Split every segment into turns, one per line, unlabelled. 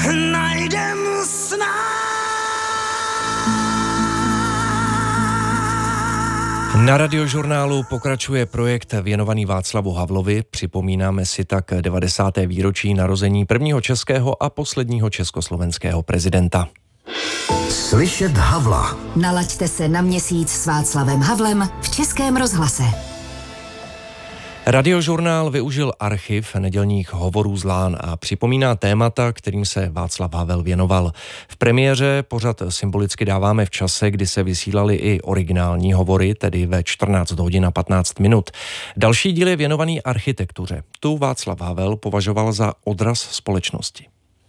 najdem snad.
Na Radiožurnálu pokračuje projekt věnovaný Václavu Havlovi. Připomínáme si tak 90. výročí narození prvního českého a posledního československého prezidenta.
Slyšet Havla.
Nalaďte se na Měsíc s Václavem Havlem v Českém rozhlase.
Radiožurnál využil archiv nedělních hovorů z Lán a připomíná témata, kterým se Václav Havel věnoval. V premiéře pořad symbolicky dáváme v čase, kdy se vysílaly i originální hovory, tedy ve 14 hodin a 15 minut. Další díl je věnovaný architektuře. Tu Václav Havel považoval za odraz společnosti.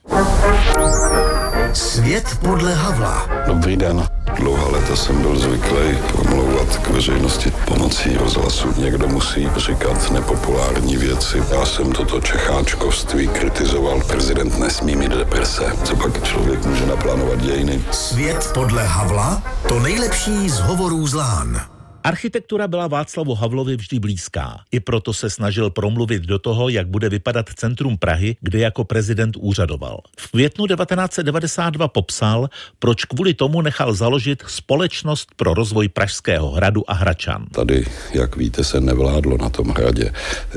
Svět podle Havla.
Dobrý den. Dlouhá léta jsem byl zvyklý promlouvat k veřejnosti pomocí rozhlasu. Někdo musí říkat nepopulární věci. Já jsem toto čecháčkovství kritizoval. Prezident nesmí mít deprese. Co pak člověk může naplánovat dějiny?
Svět podle Havla, to nejlepší z hovorů z Lán.
Architektura byla Václavu Havlovi vždy blízká. I proto se snažil promluvit do toho, jak bude vypadat centrum Prahy, kde jako prezident úřadoval. V květnu 1992 popsal, proč kvůli tomu nechal založit Společnost pro rozvoj Pražského hradu a Hradčan.
Tady, jak víte, se nevládlo na tom hradě.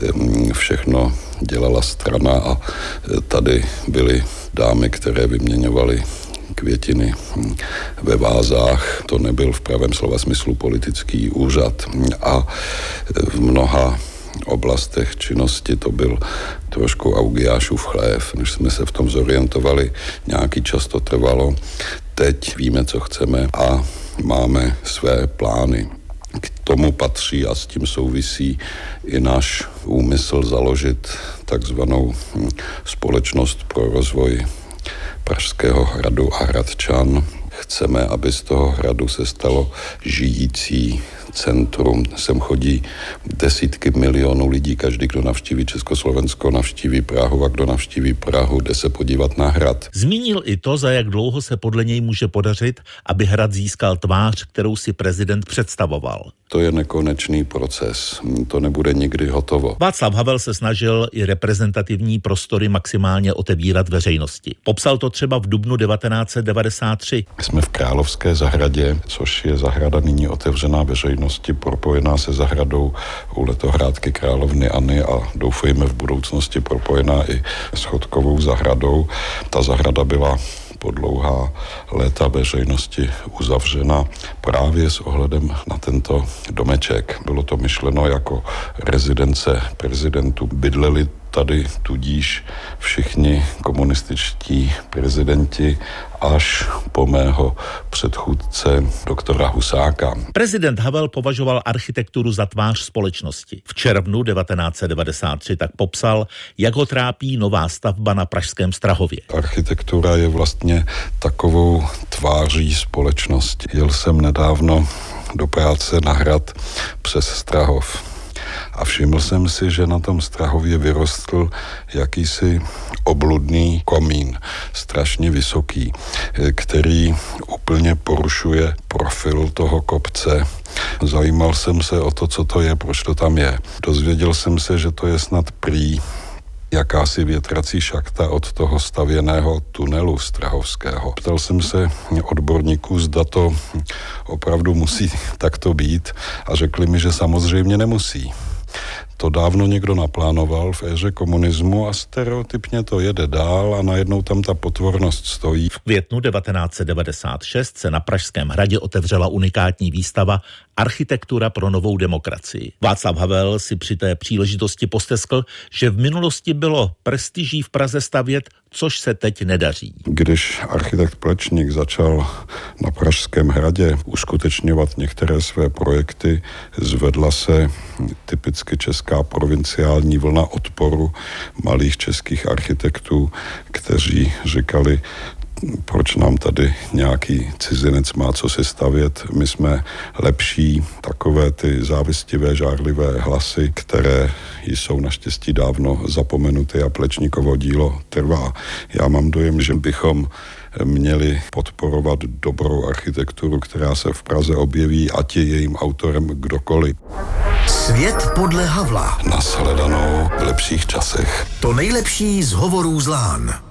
Všechno dělala strana a tady byly dámy, které vyměňovaly květiny ve vázách. To nebyl v pravém slova smyslu politický úřad a v mnoha oblastech činnosti to byl trošku Augiášův chlév. Než jsme se v tom zorientovali, nějaký čas to trvalo. Teď víme, co chceme a máme své plány. K tomu patří a s tím souvisí i náš úmysl založit takzvanou Společnost pro rozvoj Pražského hradu a Hradčan. Chceme, aby z toho hradu se stalo žijící centrum. Sem chodí desítky milionů lidí. Každý, kdo navštíví Československo, navštíví Prahu a kdo navštíví Prahu, jde se podívat na hrad.
Zmínil i to, za jak dlouho se podle něj může podařit, aby hrad získal tvář, kterou si prezident představoval.
To je nekonečný proces. To nebude nikdy hotovo.
Václav Havel se snažil i reprezentativní prostory maximálně otevírat veřejnosti. Popsal to třeba v dubnu 1993.
Jsme v Královské zahradě, což je zahrada nyní otevřená veřejnosti, propojená se zahradou u letohrádky královny Anny a doufejme v budoucnosti propojená i s Chodkovou zahradou. Ta zahrada byla po dlouhá léta veřejnosti uzavřena právě s ohledem na tento domeček. Bylo to myšleno jako rezidence prezidentů. Bydleli tady tudíž všichni komunističtí prezidenti až po mého předchůdce doktora Husáka.
Prezident Havel považoval architekturu za tvář společnosti. V červnu 1993 tak popsal, jak ho trápí nová stavba na pražském Strahově.
Architektura je vlastně takovou tváří společnosti. Jel jsem nedávno do práce na hrad přes Strahov. A všiml jsem si, že na tom Strahově vyrostl jakýsi obludný komín, strašně vysoký, který úplně porušuje profil toho kopce. Zajímal jsem se o to, co to je, proč to tam je. Dozvěděl jsem se, že to je snad prý jakási větrací šachta od toho stavěného tunelu strahovského. Ptal jsem se odborníků, zda to opravdu musí takto být a řekli mi, že samozřejmě nemusí. To dávno někdo naplánoval v éře komunismu a stereotypně to jede dál a najednou tam ta potvornost stojí.
V květnu 1996 se na Pražském hradě otevřela unikátní výstava Architektura pro novou demokracii. Václav Havel si při té příležitosti posteskl, že v minulosti bylo prestiží v Praze stavět, což se teď nedaří.
Když architekt Plečník začal na Pražském hradě uskutečňovat některé své projekty, zvedla se typicky česká provinciální vlna odporu malých českých architektů, kteří říkali, proč nám tady nějaký cizinec má co si stavět, my jsme lepší, takové ty závistivé, žárlivé hlasy, které jsou naštěstí dávno zapomenuty a Plečníkovo dílo trvá. Já mám dojem, že bychom měli podporovat dobrou architekturu, která se v Praze objeví, ať je jejím autorem kdokoliv.
Svět podle Havla.
Nashledanou v lepších časech.
To nejlepší z hovorů z Lán.